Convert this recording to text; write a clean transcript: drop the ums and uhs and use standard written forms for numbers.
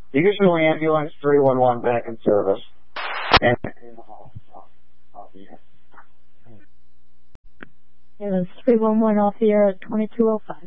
Usually ambulance 311 back in service. And Ambulance 311 off the air at 2205.